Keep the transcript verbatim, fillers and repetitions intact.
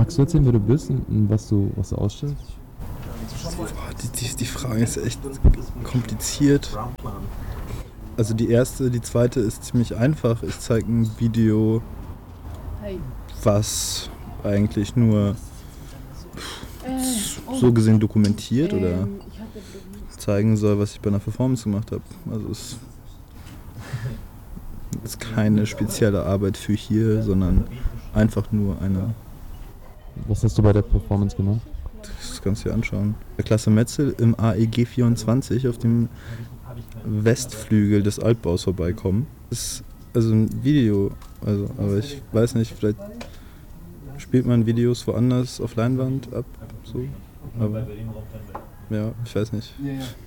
Magst du erzählen, wer du bist und was du, was du ausstellst? Boah, die, die, die Frage ist echt kompliziert. Also die erste, die zweite ist ziemlich einfach. Ich zeige ein Video, was eigentlich nur so gesehen dokumentiert oder zeigen soll, was ich bei einer Performance gemacht habe. Also es ist keine spezielle Arbeit für hier, sondern einfach nur eine. Was hast du bei der Performance gemacht? Das kannst du dir anschauen. Der Klasse Metzel im A E G vierundzwanzig auf dem Westflügel des Altbaus vorbeikommen. Das ist also ein Video, also, aber ich weiß nicht, vielleicht spielt man Videos woanders auf Leinwand ab, so. Aber ja, ich weiß nicht.